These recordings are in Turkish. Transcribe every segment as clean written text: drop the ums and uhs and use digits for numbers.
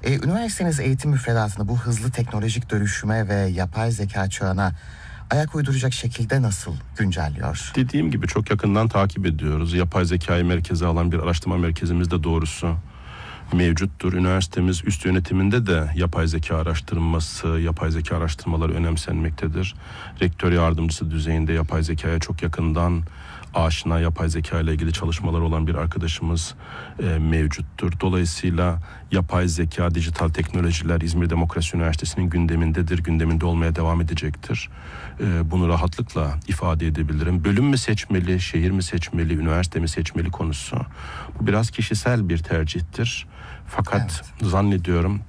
Üniversiteniz eğitim müfredatını bu hızlı teknolojik dönüşüme ve yapay zeka çağına ayak uyduracak şekilde nasıl güncelliyor? Dediğim gibi çok yakından takip ediyoruz. Yapay zekayı merkeze alan bir araştırma merkezimiz de doğrusu mevcuttur. Üniversitemiz üst yönetiminde de yapay zeka araştırması, yapay zeka araştırmaları önemsenmektedir. Rektör yardımcısı düzeyinde yapay zekaya çok yakından aşina, yapay zeka ile ilgili çalışmalar olan bir arkadaşımız mevcuttur. Dolayısıyla yapay zeka, dijital teknolojiler İzmir Demokrasi Üniversitesi'nin gündemindedir, gündeminde olmaya devam edecektir. Bunu rahatlıkla ifade edebilirim. Bölüm mü seçmeli, şehir mi seçmeli, üniversite mi seçmeli konusu. Bu biraz kişisel bir tercihtir. Fakat zannediyorum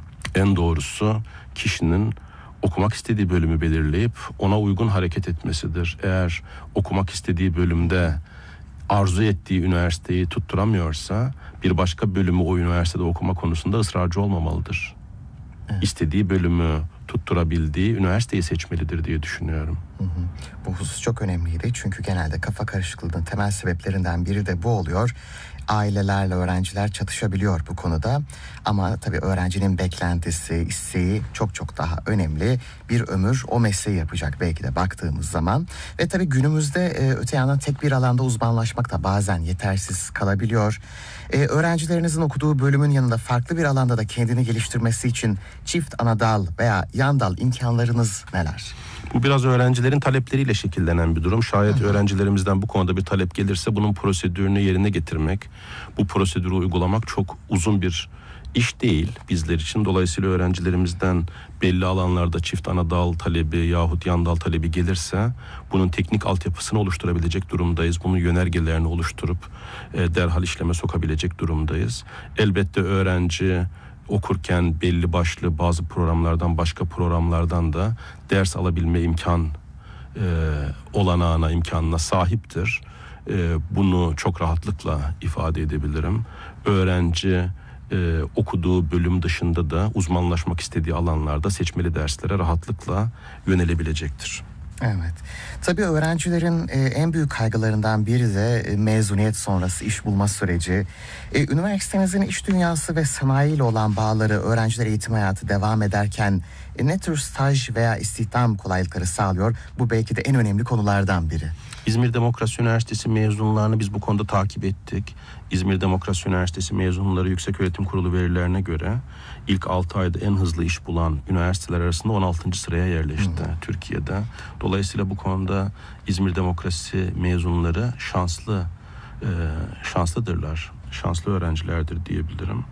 en doğrusu kişinin okumak istediği bölümü belirleyip ona uygun hareket etmesidir. Eğer okumak istediği bölümde arzu ettiği üniversiteyi tutturamıyorsa bir başka bölümü o üniversitede okuma konusunda ısrarcı olmamalıdır. Evet. İstediği bölümü tutturabildiği üniversiteyi seçmelidir diye düşünüyorum. Bu husus çok önemliydi çünkü genelde kafa karışıklığının temel sebeplerinden biri de bu oluyor. Ailelerle öğrenciler çatışabiliyor bu konuda ama tabii öğrencinin beklentisi, isteği çok daha önemli. Bir ömür o mesleği yapacak belki de baktığımız zaman ve tabii günümüzde öte yandan tek bir alanda uzmanlaşmak da bazen yetersiz kalabiliyor. Öğrencilerinizin okuduğu bölümün yanında farklı bir alanda da kendini geliştirmesi için çift anadal veya yan dal imkanlarınız neler? Bu biraz öğrencilerin talepleriyle şekillenen bir durum. Şayet öğrencilerimizden bu konuda bir talep gelirse bunun prosedürünü yerine getirmek, bu prosedürü uygulamak çok uzun bir iş değil bizler için. Dolayısıyla öğrencilerimizden belli alanlarda çift ana dal talebi yahut yan dal talebi gelirse bunun teknik altyapısını oluşturabilecek durumdayız. Bunun yönergelerini oluşturup derhal işleme sokabilecek durumdayız. Elbette öğrenci okurken belli başlı bazı programlardan başka programlardan da ders alabilme imkanına sahiptir. Bunu çok rahatlıkla ifade edebilirim. Öğrenci okuduğu bölüm dışında da uzmanlaşmak istediği alanlarda seçmeli derslere rahatlıkla yönelebilecektir. Evet. Tabii öğrencilerin en büyük kaygılarından biri de mezuniyet sonrası iş bulma süreci. Üniversitemizin iş dünyası ve sanayi ile olan bağları öğrenciler eğitim hayatı devam ederken ne tür staj veya istihdam kolaylıkları sağlıyor? Bu belki de en önemli konulardan biri. İzmir Demokrasi Üniversitesi mezunlarını biz bu konuda takip ettik. İzmir Demokrasi Üniversitesi mezunları Yükseköğretim Kurulu verilerine göre ilk 6 ayda en hızlı iş bulan üniversiteler arasında 16. sıraya yerleşti Türkiye'de. Dolayısıyla bu konuda İzmir Demokrasi mezunları şanslıdırlar. Şanslı öğrencilerdir diyebilirim.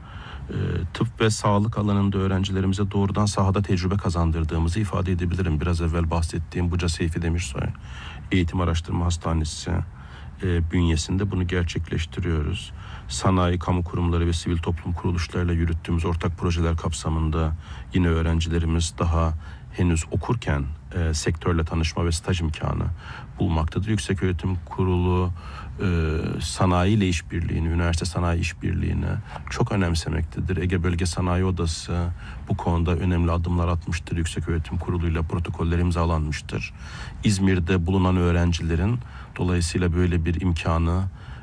Tıp ve sağlık alanında öğrencilerimize doğrudan sahada tecrübe kazandırdığımızı ifade edebilirim. Biraz evvel bahsettiğim Buca Seyfi Demirsoy Eğitim Araştırma Hastanesi bünyesinde bunu gerçekleştiriyoruz. Sanayi, kamu kurumları ve sivil toplum kuruluşlarıyla yürüttüğümüz ortak projeler kapsamında yine öğrencilerimiz daha henüz okurken sektörle tanışma ve staj imkanı bulmaktadır. Yükseköğretim Kurulu sanayi ile işbirliğini, üniversite sanayi işbirliğini çok önemsemektedir. Ege Bölge Sanayi Odası bu konuda önemli adımlar atmıştır. Yükseköğretim Kurulu ile protokoller imzalanmıştır. İzmir'de bulunan öğrencilerin dolayısıyla böyle bir imkanı,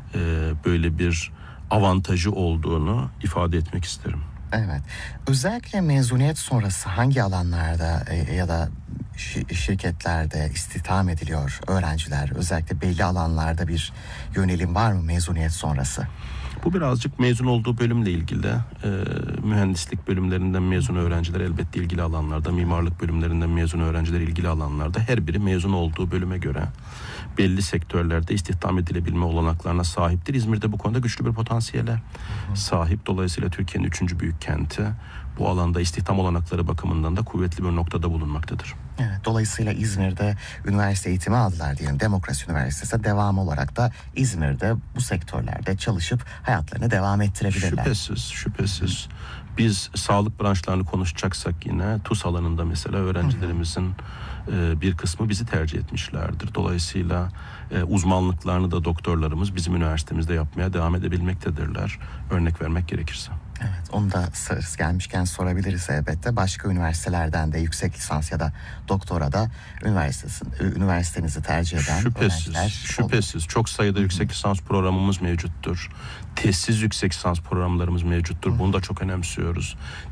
böyle bir avantajı olduğunu ifade etmek isterim. Evet. Özellikle mezuniyet sonrası hangi alanlarda ya da şirketlerde istihdam ediliyor öğrenciler? Özellikle belli alanlarda bir yönelim var mı mezuniyet sonrası? Bu birazcık mezun olduğu bölümle ilgili. Mühendislik bölümlerinden mezun öğrenciler elbette ilgili alanlarda, mimarlık bölümlerinden mezun öğrenciler ilgili alanlarda her biri mezun olduğu bölüme göre belli sektörlerde istihdam edilebilme olanaklarına sahiptir. İzmir'de bu konuda güçlü bir potansiyele sahip. Dolayısıyla Türkiye'nin 3. büyük kenti bu alanda istihdam olanakları bakımından da kuvvetli bir noktada bulunmaktadır. Evet, dolayısıyla İzmir'de üniversite eğitimi aldılar diyelim. Demokrasi Üniversitesi devam olarak da İzmir'de bu sektörlerde çalışıp hayatlarını devam ettirebilirler. Şüphesiz. Biz sağlık branşlarını konuşacaksak yine TUS alanında mesela öğrencilerimizin bir kısmı bizi tercih etmişlerdir. Dolayısıyla uzmanlıklarını da doktorlarımız bizim üniversitemizde yapmaya devam edebilmektedirler. Örnek vermek gerekirse. Evet, onu da sırası gelmişken sorabiliriz elbette. Başka üniversitelerden de yüksek lisans ya da doktora da üniversitenizi tercih eden öğrenciler Şüphesiz. Olur. Çok sayıda yüksek lisans programımız mevcuttur. Tesis yüksek lisans programlarımız mevcuttur. Bunu da çok önemsiyoruz.